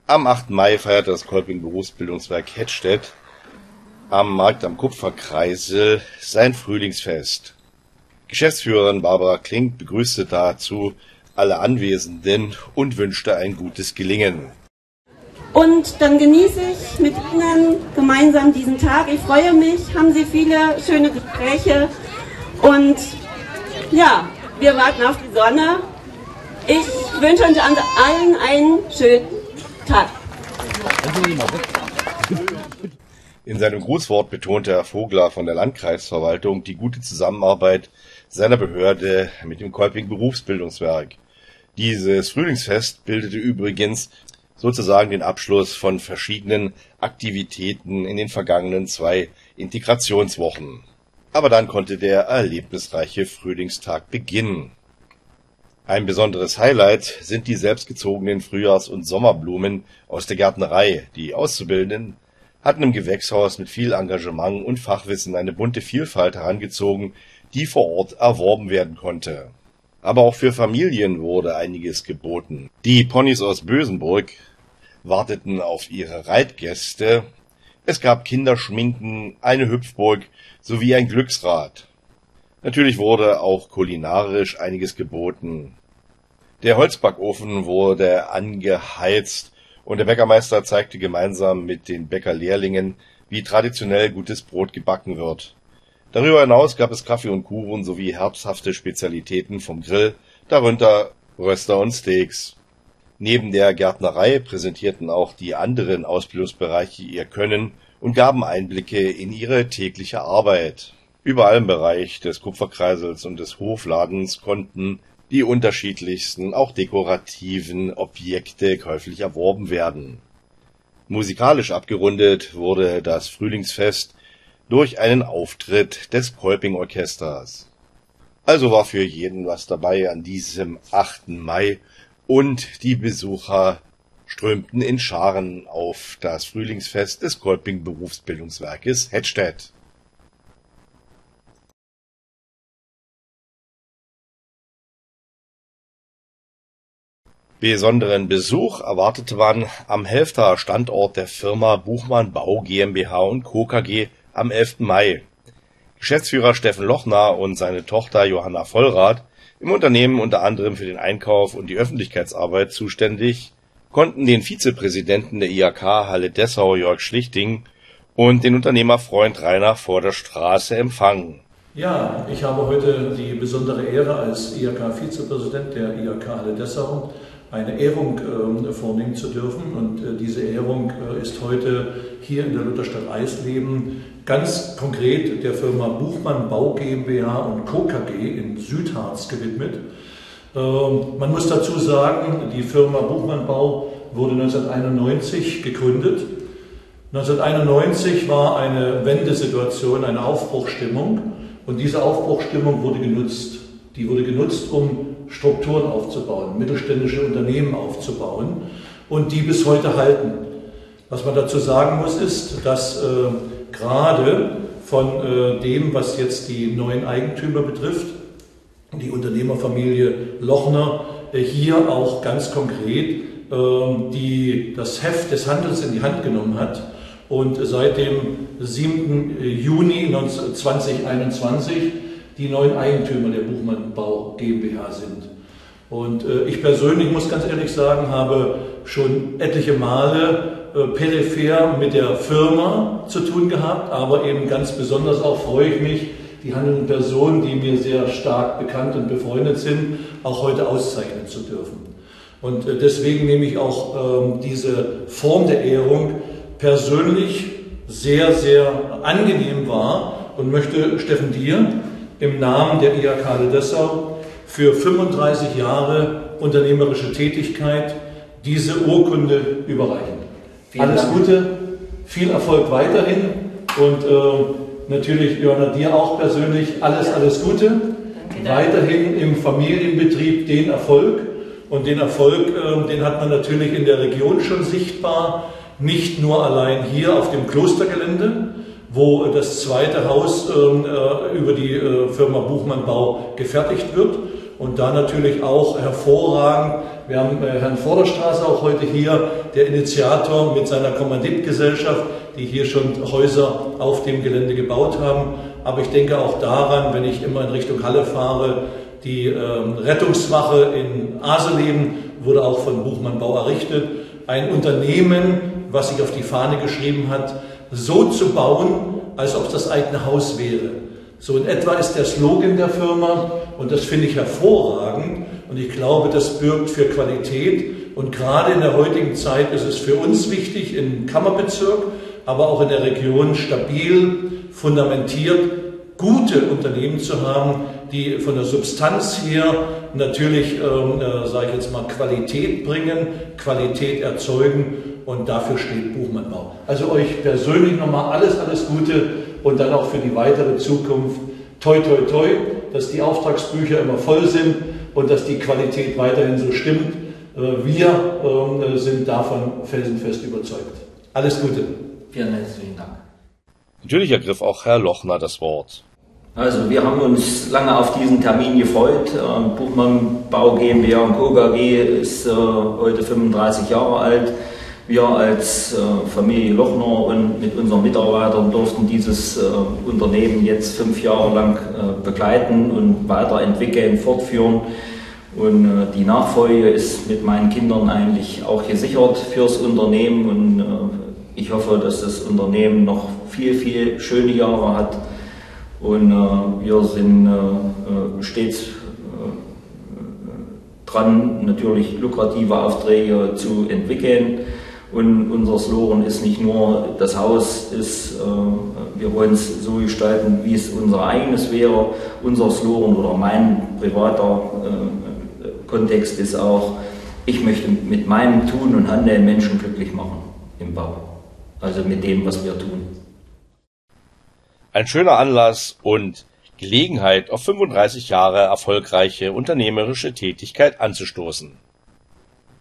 Am 8. Mai feierte das Kolping Berufsbildungswerk Hettstedt am Markt am Kupferkreisel sein Frühlingsfest. Geschäftsführerin Barbara Klink begrüßte dazu alle Anwesenden und wünschte ein gutes Gelingen. Und dann genieße ich mit Ihnen gemeinsam diesen Tag. Ich freue mich, haben Sie viele schöne Gespräche und ja, wir warten auf die Sonne. Ich wünsche uns allen einen schönen Tag. In seinem Grußwort betonte Herr Vogler von der Landkreisverwaltung die gute Zusammenarbeit seiner Behörde mit dem Kolping Berufsbildungswerk. Dieses Frühlingsfest bildete übrigens sozusagen den Abschluss von verschiedenen Aktivitäten in den vergangenen 2 Integrationswochen. Aber dann konnte der erlebnisreiche Frühlingstag beginnen. Ein besonderes Highlight sind die selbstgezogenen Frühjahrs- und Sommerblumen aus der Gärtnerei. Die Auszubildenden hatten im Gewächshaus mit viel Engagement und Fachwissen eine bunte Vielfalt herangezogen, die vor Ort erworben werden konnte. Aber auch für Familien wurde einiges geboten. Die Ponys aus Bösenburg warteten auf ihre Reitgäste. Es gab Kinderschminken, eine Hüpfburg sowie ein Glücksrad. Natürlich wurde auch kulinarisch einiges geboten. Der Holzbackofen wurde angeheizt und der Bäckermeister zeigte gemeinsam mit den Bäckerlehrlingen, wie traditionell gutes Brot gebacken wird. Darüber hinaus gab es Kaffee und Kuchen sowie herbsthafte Spezialitäten vom Grill, darunter Röster und Steaks. Neben der Gärtnerei präsentierten auch die anderen Ausbildungsbereiche ihr Können und gaben Einblicke in ihre tägliche Arbeit. Überall im Bereich des Kupferkreisels und des Hofladens konnten die unterschiedlichsten, auch dekorativen Objekte käuflich erworben werden. Musikalisch abgerundet wurde das Frühlingsfest durch einen Auftritt des Kolping-Orchesters. Also war für jeden was dabei an diesem 8. Mai und die Besucher strömten in Scharen auf das Frühlingsfest des Kolping Berufsbildungswerkes Hettstedt. Besonderen Besuch erwartete man am Helfter Standort der Firma Buchmann Bau GmbH und Co. KG am 11. Mai. Geschäftsführer Steffen Lochner und seine Tochter Johanna Vollrath, im Unternehmen unter anderem für den Einkauf und die Öffentlichkeitsarbeit zuständig, konnten den Vizepräsidenten der IHK Halle Dessau Jörg Schlichting und den Unternehmerfreund Rainer vor der Straße empfangen. Ja, ich habe heute die besondere Ehre, als IHK-Vizepräsident der IHK Halle Dessau eine Ehrung vornehmen zu dürfen. Und diese Ehrung ist heute hier in der Lutherstadt Eisleben ganz konkret der Firma Buchmann Bau GmbH und Co. KG in Südharz gewidmet. Man muss dazu sagen, die Firma Buchmann Bau wurde 1991 gegründet. 1991 war eine Wendesituation, eine Aufbruchsstimmung. Und diese Aufbruchsstimmung wurde genutzt. Die wurde genutzt, um Strukturen aufzubauen, mittelständische Unternehmen aufzubauen und die bis heute halten. Was man dazu sagen muss, ist, dass gerade von dem, was jetzt die neuen Eigentümer betrifft, die Unternehmerfamilie Lochner hier auch ganz konkret das Heft des Handels in die Hand genommen hat und seit dem 7. Juni 2021 die neuen Eigentümer der Buchmann Bau GmbH sind. Und ich persönlich, muss ganz ehrlich sagen, habe schon etliche Male peripher mit der Firma zu tun gehabt, aber eben ganz besonders auch freue ich mich, die handelnden Personen, die mir sehr stark bekannt und befreundet sind, auch heute auszeichnen zu dürfen. Und deswegen nehme ich auch diese Form der Ehrung persönlich sehr, sehr angenehm wahr und möchte Steffen dir im Namen der IHK Halle Dessau für 35 Jahre unternehmerische Tätigkeit diese Urkunde überreichen. Alles Gute, viel Erfolg weiterhin und natürlich, Johanna, dir auch persönlich alles Gute. Weiterhin im Familienbetrieb den Erfolg. Und den Erfolg, den hat man natürlich in der Region schon sichtbar, nicht nur allein hier auf dem Klostergelände, wo das zweite Haus über die Firma Buchmann Bau gefertigt wird und da natürlich auch hervorragend. Wir haben Herrn Vorderstraße auch heute hier, der Initiator mit seiner Kommanditgesellschaft, die hier schon Häuser auf dem Gelände gebaut haben. Aber ich denke auch daran, wenn ich immer in Richtung Halle fahre, die Rettungswache in Aseleben wurde auch von Buchmann Bau errichtet. Ein Unternehmen, was sich auf die Fahne geschrieben hat, so zu bauen, als ob es das eigene Haus wäre. So in etwa ist der Slogan der Firma und das finde ich hervorragend und ich glaube, das bürgt für Qualität und gerade in der heutigen Zeit ist es für uns wichtig, im Kammerbezirk, aber auch in der Region stabil, fundamentiert, gute Unternehmen zu haben, die von der Substanz her natürlich, sage ich jetzt mal, Qualität bringen, Qualität erzeugen und dafür steht Buchmann Bau. Also euch persönlich nochmal alles Gute und dann auch für die weitere Zukunft. Toi, toi, toi, dass die Auftragsbücher immer voll sind und dass die Qualität weiterhin so stimmt. Wir sind davon felsenfest überzeugt. Alles Gute. Vielen herzlichen Dank. Natürlich ergriff auch Herr Lochner das Wort. Also wir haben uns lange auf diesen Termin gefreut. Buchmann Bau GmbH und Co. KG ist heute 35 Jahre alt. Wir als Familie Lochner und mit unseren Mitarbeitern durften dieses Unternehmen jetzt 5 Jahre lang begleiten und weiterentwickeln, fortführen. Und die Nachfolge ist mit meinen Kindern eigentlich auch gesichert fürs Unternehmen. Und ich hoffe, dass das Unternehmen noch viel schöne Jahre hat. Und wir sind stets dran, natürlich lukrative Aufträge zu entwickeln. Und unser Slogan ist nicht nur, das Haus ist, wir wollen es so gestalten, wie es unser eigenes wäre. Unser Slogan oder mein privater Kontext ist auch, ich möchte mit meinem Tun und Handeln Menschen glücklich machen im Bau. Also mit dem, was wir tun. Ein schöner Anlass und Gelegenheit, auf 35 Jahre erfolgreiche unternehmerische Tätigkeit anzustoßen.